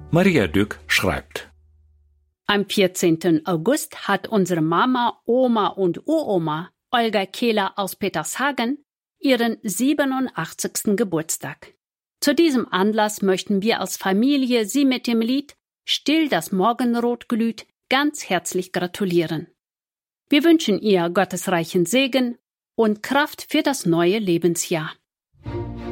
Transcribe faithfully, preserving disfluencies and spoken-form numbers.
Maria Dück schreibt. Am vierzehnten August hat unsere Mama, Oma und Uroma, Olga Kehler aus Petershagen, ihren siebenundachtzigsten Geburtstag. Zu diesem Anlass möchten wir als Familie sie mit dem Lied »Still das Morgenrot glüht« ganz herzlich gratulieren. Wir wünschen ihr gottesreichen Segen und Kraft für das neue Lebensjahr.